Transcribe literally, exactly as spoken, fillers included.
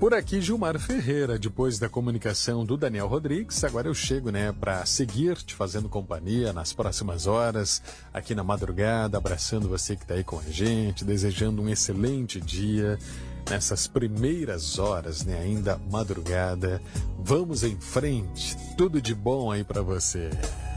Por aqui, Gilmar Ferreira, depois da comunicação do Daniel Rodrigues, agora eu chego, né, para seguir te fazendo companhia nas próximas horas, aqui na madrugada, abraçando você que está aí com a gente, desejando um excelente dia nessas primeiras horas, né, ainda madrugada. Vamos em frente, tudo de bom aí para você.